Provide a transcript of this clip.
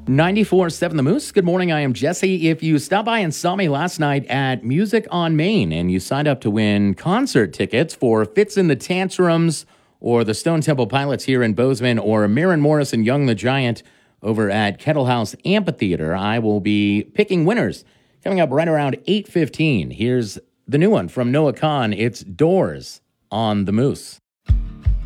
94.7 The Moose. Good morning. I am Jesse. If you stopped by and saw me last night at Music on Main and you signed up to win concert tickets for Fitz and the Tantrums or the Stone Temple Pilots here in Bozeman or Maren Morris and Young the Giant over at Kettle House Amphitheater, I will be picking winners coming up right around 8:15. Here's the new one from Noah Kahan. It's Doors on the Moose.